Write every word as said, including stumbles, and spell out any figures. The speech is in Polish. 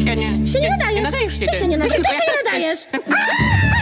się nie... Się nie nadajesz. Nie nadajesz się. Ty się nie nadajesz. Ty się nie nadajesz.